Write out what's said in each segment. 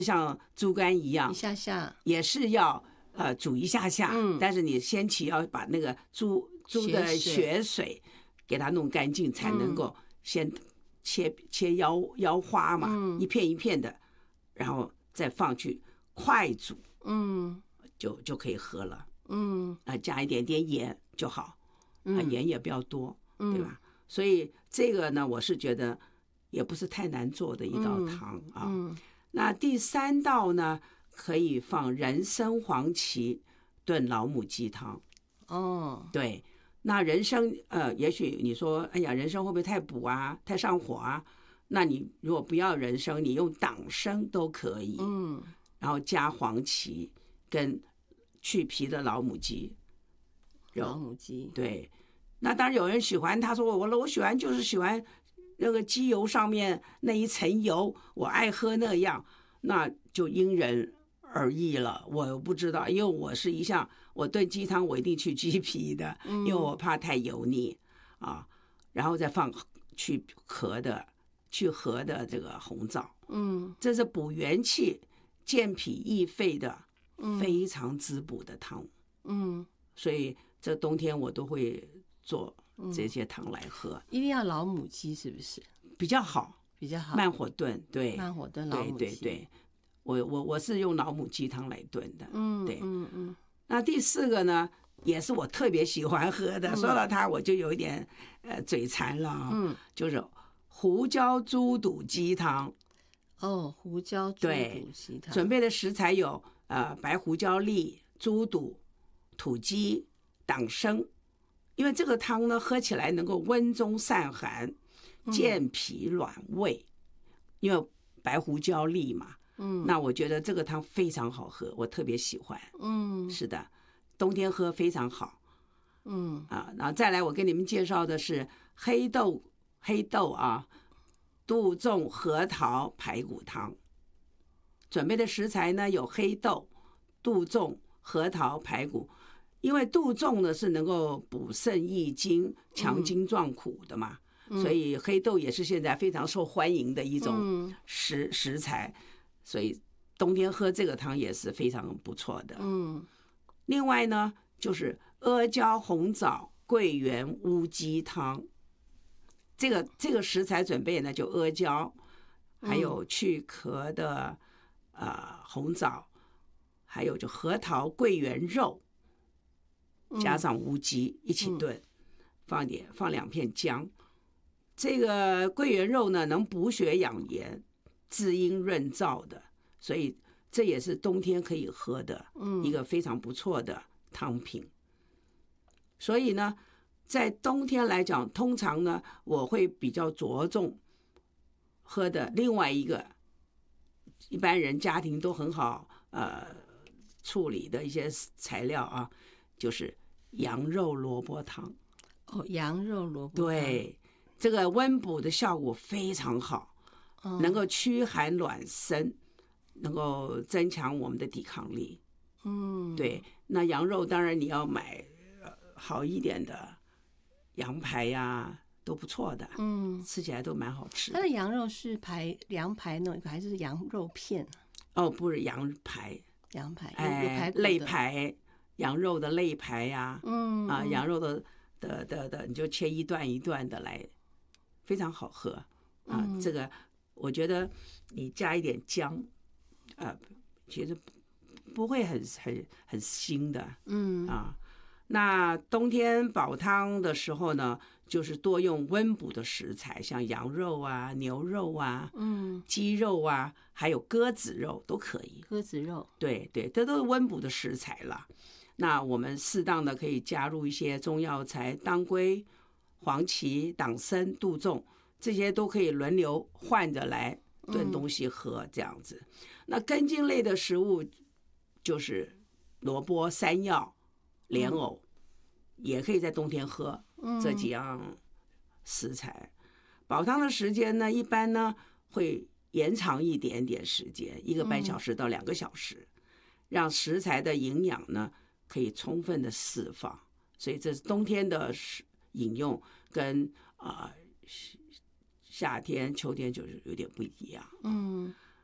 像猪肝一样， 一下下也是要煮一下下，但是你先期要把那个猪的血水给它弄干净，才能够先切腰花嘛，一片一片的，然后再放去快煮，就可以喝了，加一点点盐就好，盐也不要多，对吧？所以这个呢，我是觉得也不是太难做的一道汤啊。那第3道呢，可以放人参黄芪炖老母鸡汤。对，那人参也许你说，哎呀，人参会不会太补啊，太上火啊？那你如果不要人参，你用党参都可以。然后加黄芪跟去皮的老母鸡肉。 老母鸡， 对。那当然有人喜欢，他说我喜欢就是喜欢那个鸡油上面那一层油，我爱喝那样，那就因人而异了。我不知道，因为我是一向我炖鸡汤我一定去鸡皮的，因为我怕太油腻啊。然后再放去核的这个红枣，这是补元气、健脾益肺的非常滋补的汤，所以这冬天我都会做这些汤来喝。 一定要老母鸡是不是比较好？ 比较好， 慢火炖，对， 慢火炖老母鸡， 对，我是用老母鸡汤来炖的，对，那第4个呢，也是我特别喜欢喝的，说到它我就有一点嘴馋了，就是胡椒猪肚鸡汤。 胡椒猪肚鸡汤， 准备的食材有白胡椒粒、猪肚、土鸡、党参。因为这个汤呢，喝起来能够温中散寒、健脾暖胃，因为白胡椒粒嘛。那我觉得这个汤非常好喝，我特别喜欢。是的，冬天喝非常好。然后再来，我跟你们介绍的是黑豆啊，杜仲核桃排骨汤。准备的食材呢有黑豆、杜仲、核桃、排骨。因为杜仲呢是能够补肾益精、强筋壮骨的嘛，所以黑豆也是现在非常受欢迎的一种食材，所以冬天喝这个汤也是非常不错的。另外呢，就是阿胶红枣桂圆乌鸡汤。这个食材准备呢，就阿胶，还有去壳的红枣，还有就核桃、桂圆肉。加上乌鸡一起炖，放2片姜。这个桂圆肉呢，能补血养颜、滋阴润燥的，所以这也是冬天可以喝的一个非常不错的汤品。所以呢，在冬天来讲，通常呢，我会比较着重喝的另外一个一般人家庭都很好处理的一些材料啊，就是羊肉萝卜汤。 羊肉萝卜汤， 对，这个温补的效果非常好，能够驱寒暖身，能够增强我们的抵抗力。对，那羊肉当然你要买好一点的羊排呀，都不错的，吃起来都蛮好吃的。 它的羊肉是羊排那种还是羊肉片？ 不是羊排，有排骨的肋排。羊肉的肋排呀，羊肉的你就切一段一段的来，非常好喝啊。这个我觉得你加一点姜，其实不会很腥的，那冬天煲汤的时候呢，就是多用温补的食材，像羊肉啊、牛肉啊、鸡肉啊，还有鸽子肉都可以。 鸽子肉， 对，这都是温补的食材了。那我们适当的可以加入一些中药材，当归、黄芪、党参、杜仲，这些都可以轮流换着来炖东西喝，这样子。那根茎类的食物就是萝卜、山药、莲藕，也可以在冬天喝这几样食材。煲汤的时间呢，一般呢会延长一点点时间，1个半小时到2个小时，让食材的营养呢可以充分的释放。所以这是冬天的饮用，跟夏天、秋天就是有点不一样。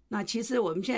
那其实我们现在